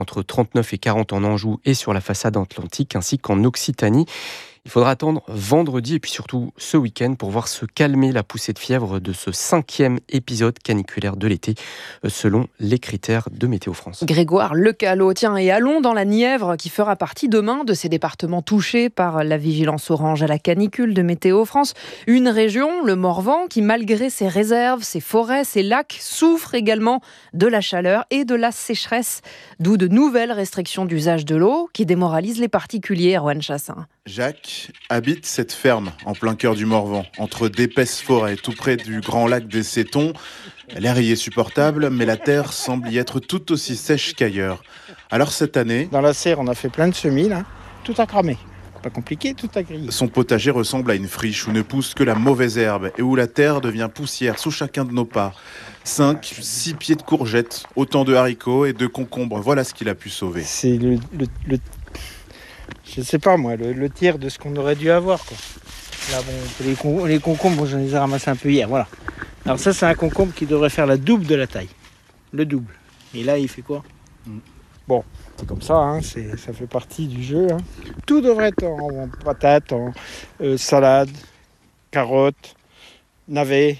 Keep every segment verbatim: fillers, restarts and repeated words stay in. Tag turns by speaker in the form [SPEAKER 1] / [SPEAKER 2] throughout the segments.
[SPEAKER 1] entre trente-neuf et quarante en Anjou et sur la façade atlantique, ainsi qu'en Occitanie. Il faudra attendre vendredi et puis surtout ce week-end pour voir se calmer la poussée de fièvre de ce cinquième épisode caniculaire de l'été, selon les critères de Météo France.
[SPEAKER 2] Grégoire Lecalot, tiens, et allons dans la Nièvre qui fera partie demain de ces départements touchés par la vigilance orange à la canicule de Météo France. Une région, le Morvan, qui malgré ses réserves, ses forêts, ses lacs, souffre également de la chaleur et de la sécheresse, d'où de nouvelles restrictions d'usage de l'eau qui démoralisent les particuliers. Erwan Chassin.
[SPEAKER 3] Jacques habite cette ferme en plein cœur du Morvan, entre d'épaisses forêts, tout près du grand lac des Sétons. L'air y est supportable, mais la terre semble y être tout aussi sèche qu'ailleurs. Alors cette année...
[SPEAKER 4] Dans la serre, on a fait plein de semis, là. Tout a cramé. Pas compliqué, tout a grillé.
[SPEAKER 3] Son potager ressemble à une friche où ne pousse que la mauvaise herbe et où la terre devient poussière sous chacun de nos pas. Cinq, six pieds de courgettes, autant de haricots et de concombres. Voilà ce qu'il a pu sauver.
[SPEAKER 4] C'est le... le, le... Je sais pas moi, le, le tiers de ce qu'on aurait dû avoir, quoi. Là, bon, les, con, les concombres, bon, j'en ai ramassé un peu hier, voilà. Alors ça, c'est un concombre qui devrait faire la double de la taille. Le double. Et là, il fait quoi ? mm. Bon, c'est comme ça, hein, c'est, ça fait partie du jeu. Hein. Tout devrait être en, en patates, en euh, salade, carottes, navets.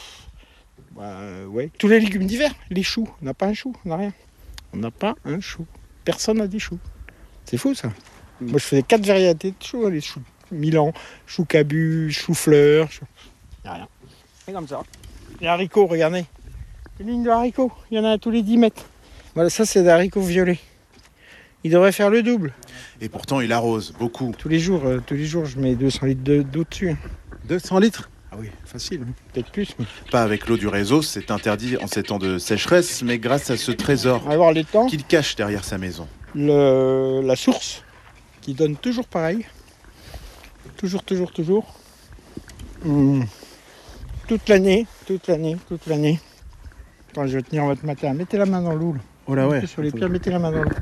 [SPEAKER 4] Bah, euh, ouais. Tous les légumes d'hiver, les choux. On n'a pas un chou, on n'a rien. On n'a pas un chou. Personne n'a des choux. C'est fou, ça. Moi, je faisais quatre variétés de choux, les choux Milan, choux cabu, choux fleurs. Chou... Il n'y a rien. C'est comme ça. Les haricots, regardez. Les lignes de haricots, il y en a à tous les dix mètres. Voilà, ça, c'est des haricots violets. Il devrait faire le double.
[SPEAKER 3] Et pourtant, il arrose beaucoup.
[SPEAKER 4] Tous les jours, euh, tous les jours, je mets deux cents litres de, d'eau dessus.
[SPEAKER 3] deux cents litres ?
[SPEAKER 4] Ah oui, facile. Peut-être plus. Mais...
[SPEAKER 3] Pas avec l'eau du réseau, c'est interdit en ces temps de sécheresse, mais grâce à ce trésor
[SPEAKER 4] on va voir les temps.
[SPEAKER 3] qu'il cache derrière sa maison.
[SPEAKER 4] Le, la source. Qui donne toujours pareil. Toujours, toujours, toujours. Mmh. Toute l'année, toute l'année, toute l'année. Attends, je vais tenir votre matin. Mettez la main dans l'eau. Là.
[SPEAKER 3] Oh là ouais.
[SPEAKER 4] Sur les pieds, mettez la main dans l'eau.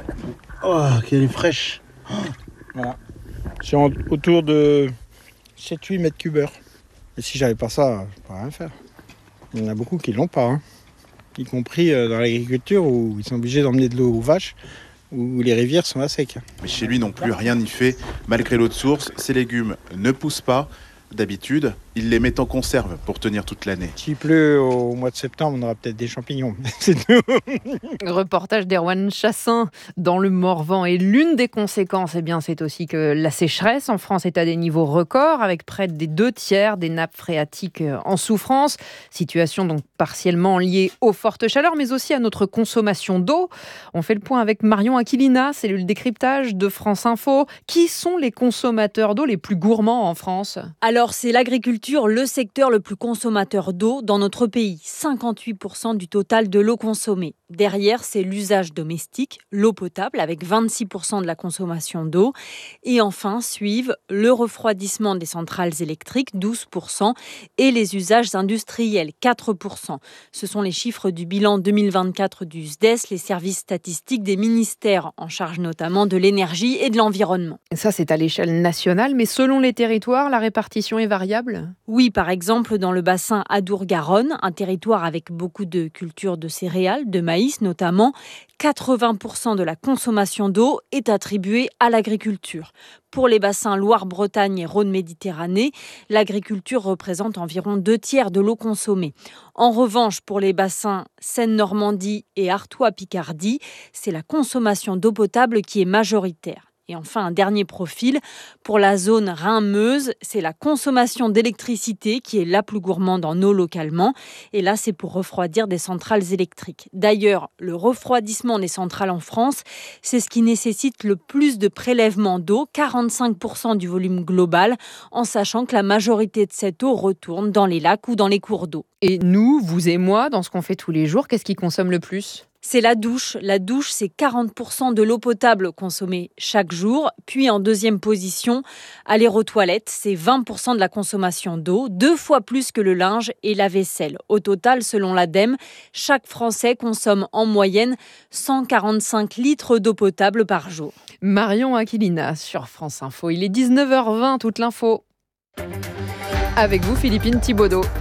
[SPEAKER 3] Oh, qu'elle est fraîche.
[SPEAKER 4] Oh. Voilà. C'est en, autour de sept à huit mètres cubes heure. Et si j'avais pas ça, je ne pourrais rien faire. Il y en a beaucoup qui l'ont pas. Hein. Y compris dans l'agriculture où ils sont obligés d'emmener de l'eau aux vaches. Où les rivières sont à sec.
[SPEAKER 3] Mais chez lui non plus, rien n'y fait. Malgré l'eau de source, ses légumes ne poussent pas. D'habitude, il les met en conserve pour tenir toute l'année.
[SPEAKER 4] S'il pleut au mois de septembre, on aura peut-être des champignons. C'est tout.
[SPEAKER 2] Reportage d'Erwan Chassin dans le Morvan. Et l'une des conséquences, eh bien, c'est aussi que la sécheresse en France est à des niveaux records, avec près des deux tiers des nappes phréatiques en souffrance. Situation donc partiellement liée aux fortes chaleurs, mais aussi à notre consommation d'eau. On fait le point avec Marion Aquilina, cellule décryptage de France Info. Qui sont les consommateurs d'eau les plus gourmands en France ?
[SPEAKER 5] Alors, c'est l'agriculture, le secteur le plus consommateur d'eau dans notre pays. cinquante-huit pour cent du total de l'eau consommée. Derrière, c'est l'usage domestique, l'eau potable, avec vingt-six pour cent de la consommation d'eau. Et enfin, suivent le refroidissement des centrales électriques, douze pour cent, et les usages industriels, quatre pour cent. Ce sont les chiffres du bilan deux mille vingt-quatre du S D E S, les services statistiques des ministères, en charge notamment de l'énergie et de l'environnement.
[SPEAKER 2] Ça, c'est à l'échelle nationale, mais selon les territoires, la répartition est variable ?
[SPEAKER 5] Oui, par exemple, dans le bassin Adour-Garonne, un territoire avec beaucoup de cultures de céréales, de maïs notamment, quatre-vingts pour cent de la consommation d'eau est attribuée à l'agriculture. Pour les bassins Loire-Bretagne et Rhône-Méditerranée, l'agriculture représente environ deux tiers de l'eau consommée. En revanche, pour les bassins Seine-Normandie et Artois-Picardie, c'est la consommation d'eau potable qui est majoritaire. Et enfin, un dernier profil. Pour la zone Rhin-Meuse, c'est la consommation d'électricité qui est la plus gourmande en eau localement. Et là, c'est pour refroidir des centrales électriques. D'ailleurs, le refroidissement des centrales en France, c'est ce qui nécessite le plus de prélèvement d'eau, quarante-cinq pour cent du volume global, en sachant que la majorité de cette eau retourne dans les lacs ou dans les cours d'eau.
[SPEAKER 2] Et nous, vous et moi, dans ce qu'on fait tous les jours, qu'est-ce qui consomme le plus ?
[SPEAKER 5] C'est la douche. La douche, c'est quarante pour cent de l'eau potable consommée chaque jour. Puis en deuxième position, aller aux toilettes, c'est vingt pour cent de la consommation d'eau, deux fois plus que le linge et la vaisselle. Au total, selon l'Ademe, chaque Français consomme en moyenne cent quarante-cinq litres d'eau potable par jour.
[SPEAKER 2] Marion Aquilina sur France Info. Il est dix-neuf heures vingt, toute l'info. Avec vous, Philippine Thibaudeau.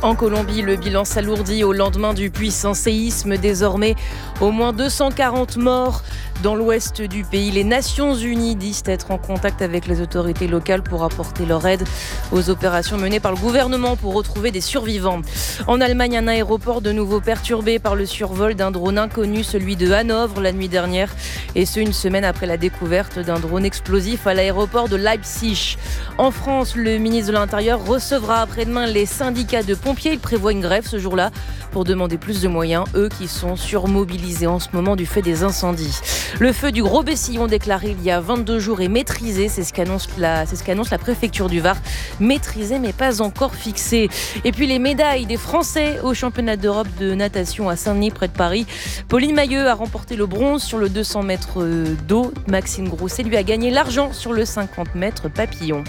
[SPEAKER 6] En Colombie, le bilan s'alourdit au lendemain du puissant séisme. Désormais, au moins deux cent quarante morts dans l'ouest du pays. Les Nations Unies disent être en contact avec les autorités locales pour apporter leur aide aux opérations menées par le gouvernement pour retrouver des survivants. En Allemagne, un aéroport de nouveau perturbé par le survol d'un drone inconnu, celui de Hanovre, la nuit dernière. Et ce, une semaine après la découverte d'un drone explosif à l'aéroport de Leipzig. En France, le ministre de l'Intérieur recevra après-demain les syndicats de pompiers. Il prévoit une grève ce jour-là pour demander plus de moyens, eux qui sont surmobilisés en ce moment du fait des incendies. Le feu du Gros Bessillon déclaré il y a vingt-deux jours est maîtrisé, c'est ce qu'annonce la, c'est ce qu'annonce la préfecture du Var. Maîtrisé mais pas encore fixé. Et puis les médailles des Français au championnat d'Europe de natation à Saint-Denis près de Paris. Pauline Mailleux a remporté le bronze sur le deux cents mètres d'eau. Maxime Grousset lui a gagné l'argent sur le cinquante mètres papillon.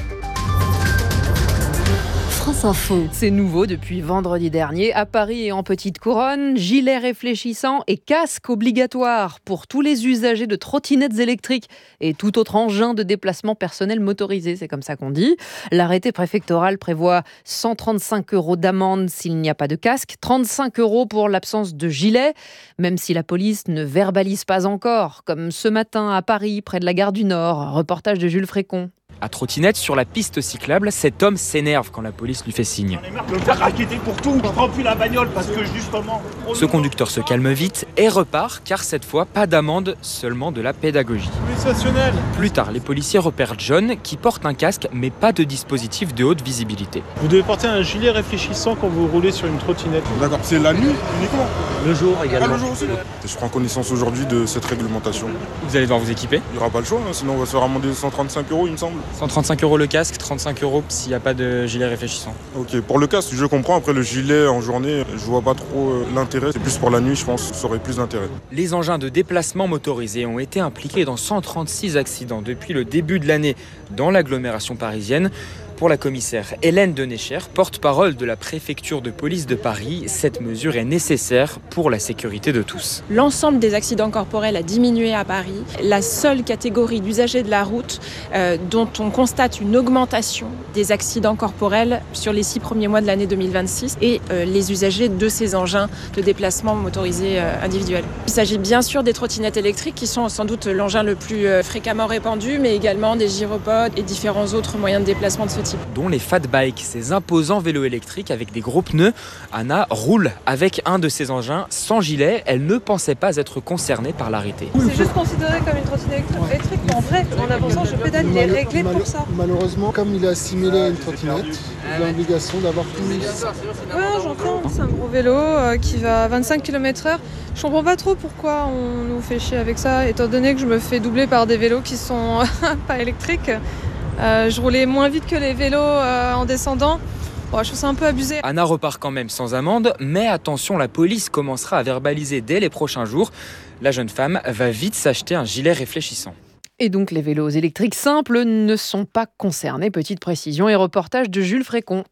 [SPEAKER 2] France Info. C'est nouveau depuis vendredi dernier. À Paris et en Petite Couronne, gilet réfléchissant et casque obligatoire pour tous les usagers de trottinettes électriques et tout autre engin de déplacement personnel motorisé. C'est comme ça qu'on dit. L'arrêté préfectoral prévoit cent trente-cinq euros d'amende s'il n'y a pas de casque, trente-cinq euros pour l'absence de gilet, même si la police ne verbalise pas encore, comme ce matin à Paris, près de la gare du Nord. Reportage de Jules Frécon.
[SPEAKER 7] À trottinette, sur la piste cyclable, cet homme s'énerve quand la police lui fait signe.
[SPEAKER 8] J'en ai marre de me faire raqueter pour tout. Je prends plus la bagnole parce que justement...
[SPEAKER 7] Ce conducteur se calme vite et repart, car cette fois, pas d'amende, seulement de la pédagogie.
[SPEAKER 8] Sensationnel.
[SPEAKER 7] Plus tard, les policiers repèrent John, qui porte un casque, mais pas de dispositif de haute visibilité.
[SPEAKER 9] Vous devez porter un gilet réfléchissant quand vous roulez sur une trottinette.
[SPEAKER 10] D'accord, c'est la nuit uniquement.
[SPEAKER 9] Le jour également.
[SPEAKER 10] Ah, le jour aussi. Je prends connaissance aujourd'hui de cette réglementation.
[SPEAKER 7] Vous allez devoir vous équiper ?
[SPEAKER 10] Il n'y aura pas le choix, hein, sinon on va se faire amender cent trente-cinq euros, il me semble.
[SPEAKER 7] cent trente-cinq euros le casque, trente-cinq euros s'il n'y a pas de gilet réfléchissant.
[SPEAKER 10] Ok, pour le casque, je comprends. Après, le gilet en journée, je vois pas trop euh, l'intérêt. C'est plus pour la nuit, je pense, ça aurait plus d'intérêt.
[SPEAKER 7] Les engins de déplacement motorisés ont été impliqués dans cent trente-six accidents depuis le début de l'année dans l'agglomération parisienne. Pour la commissaire Hélène Denécher, porte-parole de la préfecture de police de Paris, cette mesure est nécessaire pour la sécurité de tous.
[SPEAKER 11] L'ensemble des accidents corporels a diminué à Paris. La seule catégorie d'usagers de la route euh, dont on constate une augmentation des accidents corporels sur les six premiers mois de l'année deux mille vingt-six et euh, les usagers de ces engins de déplacement motorisés euh, individuels. Il s'agit bien sûr des trottinettes électriques qui sont sans doute l'engin le plus euh, fréquemment répandu, mais également des gyropodes et différents autres moyens de déplacement de ce type.
[SPEAKER 7] Dont les fat bikes, ces imposants vélos électriques avec des gros pneus. Anna roule avec un de ces engins sans gilet. Elle ne pensait pas être concernée par l'arrêté.
[SPEAKER 12] C'est juste considéré comme une trottinette électrique, mais en vrai, en avançant, je pédale, il est réglé pour ça.
[SPEAKER 13] Malheureusement, comme il est assimilé à une trottinette, il a l'obligation d'avoir tout.
[SPEAKER 12] Ouais, j'entends. C'est un gros vélo euh, qui va à vingt-cinq kilomètres heure. Je comprends pas trop pourquoi on nous fait chier avec ça, étant donné que je me fais doubler par des vélos qui sont pas électriques. Euh, je roulais moins vite que les vélos euh, en descendant. Bon, je trouve ça un peu abusé.
[SPEAKER 7] Anna repart quand même sans amende, mais attention, la police commencera à verbaliser dès les prochains jours. La jeune femme va vite s'acheter un gilet réfléchissant.
[SPEAKER 2] Et donc les vélos électriques simples ne sont pas concernés. Petite précision et reportage de Jules Frécon.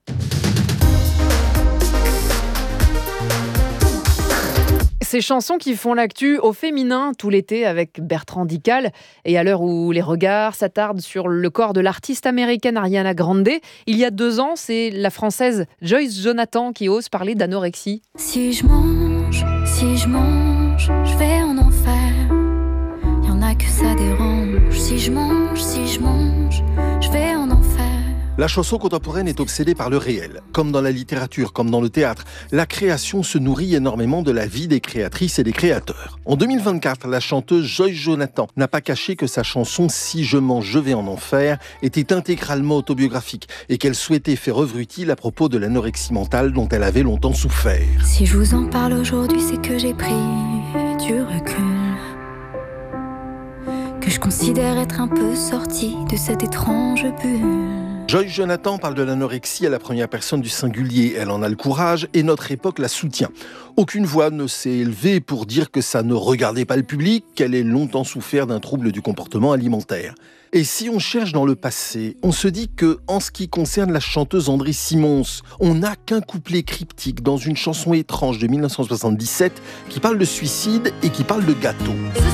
[SPEAKER 2] Ces chansons qui font l'actu au féminin tout l'été avec Bertrand Dical. Et à l'heure où les regards s'attardent sur le corps de l'artiste américaine Ariana Grande, il y a deux ans, c'est la française Joyce Jonathan qui ose parler d'anorexie.
[SPEAKER 14] Si je mange, si je mange, je vais en enfer. Y en a que ça dérange. Si je mange, si je mange, je vais en enfer.
[SPEAKER 15] La chanson contemporaine est obsédée par le réel. Comme dans la littérature, comme dans le théâtre, la création se nourrit énormément de la vie des créatrices et des créateurs. En deux mille vingt-quatre, la chanteuse Joyce Jonathan n'a pas caché que sa chanson « Si je mange, je vais en enfer » était intégralement autobiographique et qu'elle souhaitait faire œuvre utile à propos de l'anorexie mentale dont elle avait longtemps souffert.
[SPEAKER 14] Si je vous en parle aujourd'hui, c'est que j'ai pris du recul, que je considère être un peu sortie de cette étrange bulle.
[SPEAKER 15] Joyce Jonathan parle de l'anorexie à la première personne du singulier. Elle en a le courage et notre époque la soutient. Aucune voix ne s'est élevée pour dire que ça ne regardait pas le public, qu'elle ait longtemps souffert d'un trouble du comportement alimentaire. Et si on cherche dans le passé, on se dit que, en ce qui concerne la chanteuse André Simons, on n'a qu'un couplet cryptique dans une chanson étrange de mille neuf cent soixante-dix-sept qui parle de suicide et qui parle de gâteau.